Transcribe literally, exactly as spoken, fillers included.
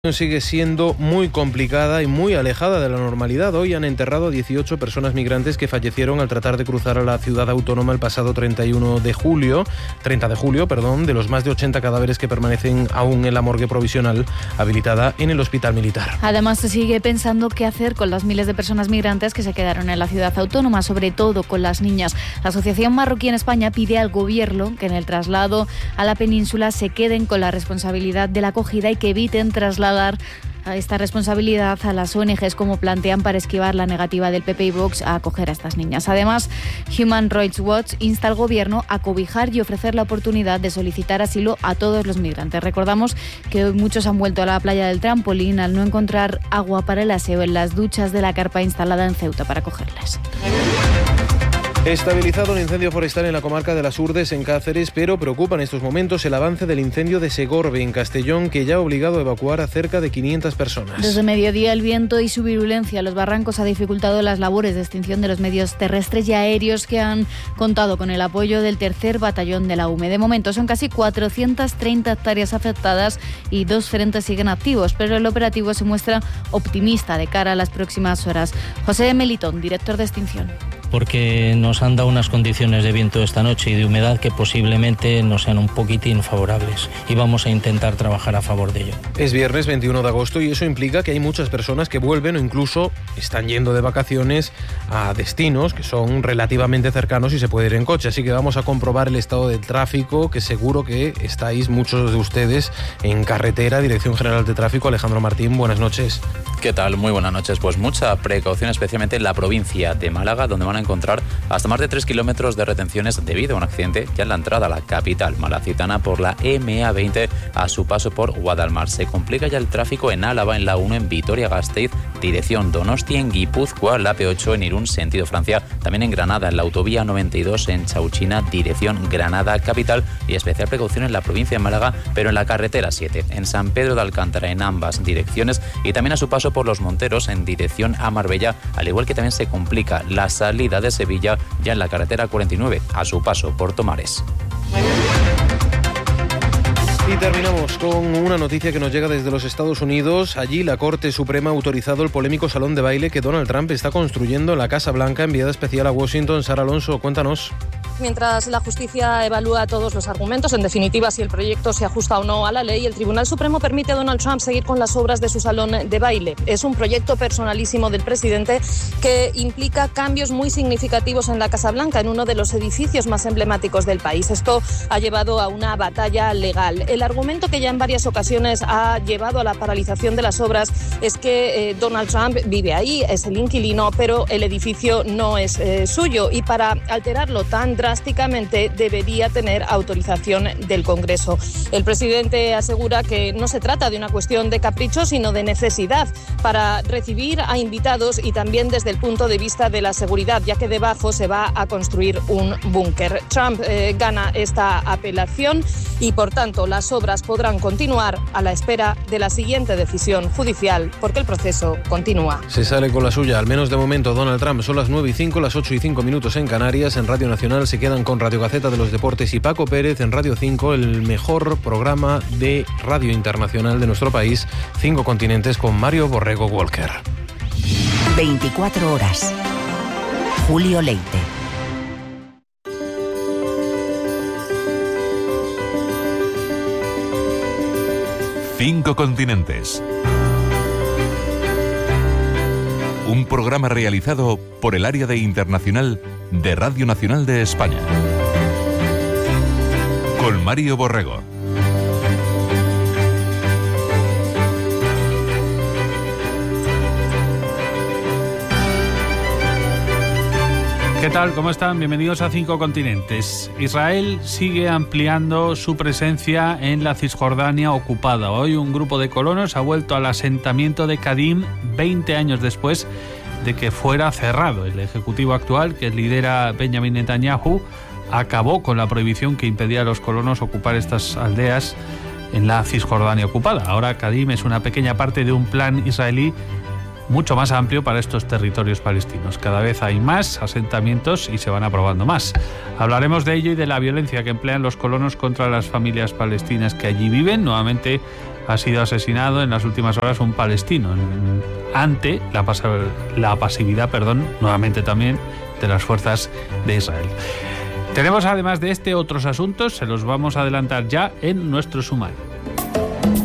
Sigue siendo muy complicada y muy alejada de la normalidad. Hoy han enterrado a dieciocho personas migrantes que fallecieron al tratar de cruzar a la ciudad autónoma el pasado treinta y uno de julio, treinta de julio, perdón, de los más de ochenta cadáveres que permanecen aún en la morgue provisional habilitada en el hospital militar. Además, se sigue pensando qué hacer con las miles de personas migrantes que se quedaron en la ciudad autónoma, sobre todo con las niñas. La Asociación Marroquí en España pide al gobierno que en el traslado a la península se queden con la responsabilidad de la acogida y que eviten trasladar a esta responsabilidad a las O N Ges, como plantean, para esquivar la negativa del P P y Vox a acoger a estas niñas. Además, Human Rights Watch insta al gobierno a cobijar y ofrecer la oportunidad de solicitar asilo a todos los migrantes. Recordamos que hoy muchos han vuelto a la playa del Trampolín al no encontrar agua para el aseo en las duchas de la carpa instalada en Ceuta para acogerles. Estabilizado el incendio forestal en la comarca de las Urdes, en Cáceres, pero preocupa en estos momentos el avance del incendio de Segorbe, en Castellón, que ya ha obligado a evacuar a cerca de quinientas personas. Desde mediodía, el viento y su virulencia en los barrancos ha dificultado las labores de extinción de los medios terrestres y aéreos que han contado con el apoyo del tercer batallón de la U M E. De momento son casi cuatrocientas treinta hectáreas afectadas y dos frentes siguen activos, pero el operativo se muestra optimista de cara a las próximas horas. José Melitón, director de extinción. Porque nos han dado unas condiciones de viento esta noche y de humedad que posiblemente nos sean un poquitín favorables y vamos a intentar trabajar a favor de ello. Es viernes veintiuno de agosto y eso implica que hay muchas personas que vuelven o incluso están yendo de vacaciones a destinos que son relativamente cercanos y se puede ir en coche. Así que vamos a comprobar el estado del tráfico, que seguro que estáis muchos de ustedes en carretera. Dirección General de Tráfico, Alejandro Martín, buenas noches. ¿Qué tal? Muy buenas noches. Pues mucha precaución, especialmente en la provincia de Málaga, donde van a encontrar hasta más de tres kilómetros de retenciones debido a un accidente ya en la entrada a la capital malacitana por la eme a veinte a su paso por Guadalmar. Se complica ya el tráfico en Álava, en la uno, en Vitoria-Gasteiz, dirección Donostia, en Guipúzcoa, la pe ocho, en Irún, sentido Francia, también en Granada, en la autovía noventa y dos, en Chauchina, dirección Granada capital, y especial precaución en la provincia de Málaga, pero en la carretera siete, en San Pedro de Alcántara, en ambas direcciones, y también a su paso por Los Monteros, en dirección a Marbella, al igual que también se complica la salida de Sevilla ya en la carretera cuarenta y nueve, a su paso por Tomares. Y terminamos con una noticia que nos llega desde los Estados Unidos. Allí la Corte Suprema ha autorizado el polémico salón de baile que Donald Trump está construyendo en la Casa Blanca. Enviada especial a Washington, Sara Alonso, cuéntanos. Mientras la justicia evalúa todos los argumentos, en definitiva, si el proyecto se ajusta o no a la ley, el Tribunal Supremo permite a Donald Trump seguir con las obras de su salón de baile. Es un proyecto personalísimo del presidente que implica cambios muy significativos en la Casa Blanca, en uno de los edificios más emblemáticos del país. Esto ha llevado a una batalla legal. El argumento que ya en varias ocasiones ha llevado a la paralización de las obras es que eh, Donald Trump vive ahí, es el inquilino, pero el edificio no es eh, suyo, y para alterarlo tan drásticamente debería tener autorización del Congreso. El presidente asegura que no se trata de una cuestión de capricho, sino de necesidad para recibir a invitados y también desde el punto de vista de la seguridad, ya que debajo se va a construir un búnker. Trump eh, gana esta apelación y, por tanto, las obras podrán continuar a la espera de la siguiente decisión judicial, porque el proceso continúa. Se sale con la suya, al menos de momento, Donald Trump. Son las nueve y cinco, las ocho y cinco minutos en Canarias. En Radio Nacional se quedan con Radio Gaceta de los Deportes y Paco Pérez. En Radio cinco, el mejor programa de radio internacional de nuestro país, Cinco Continentes, con Mario Borrego Walker. veinticuatro horas. Julio Leite. Cinco Continentes. Un programa realizado por el Área de Internacional de Radio Nacional de España. Con Mario Borrego. ¿Qué tal? ¿Cómo están? Bienvenidos a Cinco Continentes. Israel sigue ampliando su presencia en la Cisjordania ocupada. Hoy un grupo de colonos ha vuelto al asentamiento de Kadim veinte años después de que fuera cerrado. El ejecutivo actual, que lidera Benjamin Netanyahu, acabó con la prohibición que impedía a los colonos ocupar estas aldeas en la Cisjordania ocupada. Ahora Kadim es una pequeña parte de un plan israelí mucho más amplio para estos territorios palestinos. Cada vez hay más asentamientos y se van aprobando más. Hablaremos de ello y de la violencia que emplean los colonos contra las familias palestinas que allí viven. Nuevamente ha sido asesinado en las últimas horas un palestino ante la, pas- la pasividad, perdón, nuevamente también de las fuerzas de Israel. Tenemos además de este otros asuntos, se los vamos a adelantar ya en nuestro sumario.